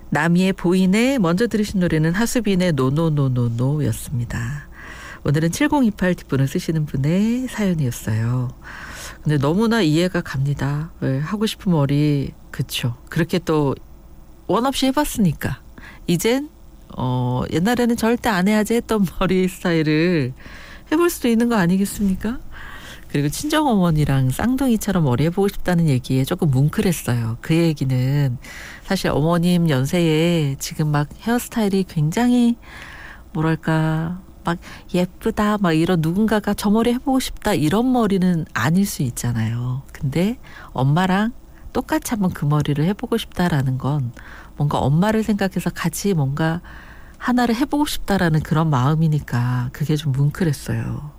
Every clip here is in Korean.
남이의 보이네 먼저 들으신 노래는 하수빈의 노노노노노였습니다. 오늘은 7028 뒷분을 쓰시는 분의 사연이었어요. 근데 너무나 이해가 갑니다. 왜 하고 싶은 머리 그쵸. 그렇게 또 원 없이 해봤으니까 이젠 옛날에는 절대 안 해야지 했던 머리 스타일을 해볼 수도 있는 거 아니겠습니까? 그리고 친정어머니랑 쌍둥이처럼 머리 해보고 싶다는 얘기에 조금 뭉클했어요. 그 얘기는 사실 어머님 연세에 지금 막 헤어스타일이 굉장히 뭐랄까 막 예쁘다 막 이런 누군가가 저 머리 해보고 싶다 이런 머리는 아닐 수 있잖아요. 근데 엄마랑 똑같이 한번 그 머리를 해보고 싶다라는 건 뭔가 엄마를 생각해서 같이 뭔가 하나를 해보고 싶다라는 그런 마음이니까 그게 좀 뭉클했어요.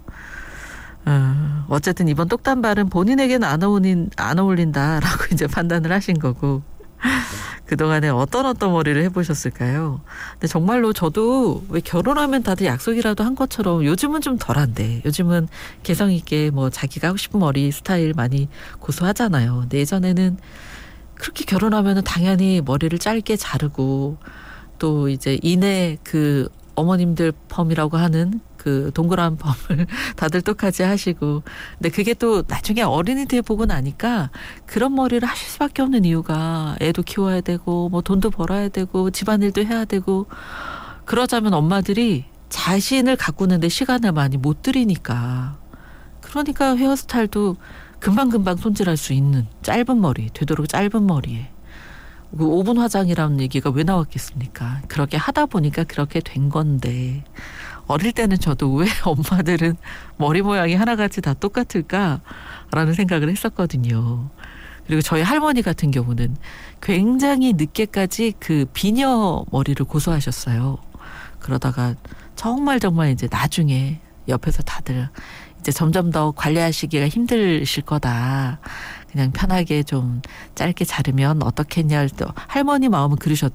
어쨌든 이번 똑단발은 본인에게는 안 어울린다라고 이제 판단을 하신 거고 그동안에 어떤 머리를 해보셨을까요? 근데 정말로 저도 왜 결혼하면 다들 약속이라도 한 것처럼 요즘은 좀 덜한데 요즘은 개성 있게 뭐 자기가 하고 싶은 머리 스타일 많이 고수하잖아요. 근데 예전에는 그렇게 결혼하면은 당연히 머리를 짧게 자르고 또 이제 이내 그 어머님들 펌이라고 하는 그 동그란 펌을 다들 똑같이 하시고 근데 그게 또 나중에 어린이들 보고 나니까 그런 머리를 하실 수밖에 없는 이유가 애도 키워야 되고 뭐 돈도 벌어야 되고 집안일도 해야 되고 그러자면 엄마들이 자신을 가꾸는데 시간을 많이 못 들이니까 그러니까 헤어스타일도 금방금방 손질할 수 있는 짧은 머리 되도록 짧은 머리에 그 5분 화장이라는 얘기가 왜 나왔겠습니까? 그렇게 하다 보니까 그렇게 된 건데 어릴 때는 저도 왜 엄마들은 머리 모양이 하나같이 다 똑같을까라는 생각을 했었거든요. 그리고 저희 할머니 같은 경우는 굉장히 늦게까지 그 비녀 머리를 고수하셨어요. 그러다가 정말 이제 나중에 옆에서 다들 이제 점점 더 관리하시기가 힘드실 거다. 그냥 편하게 좀 짧게 자르면 어떻겠냐 할 때 할머니 마음은